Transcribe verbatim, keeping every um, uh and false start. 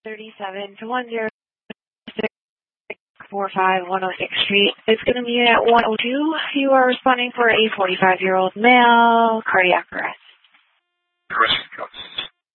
thirty-seven to one zero six four five one oh sixth Street. It's going to be at one oh two. You are responding for a forty-five-year-old male, cardiac arrest.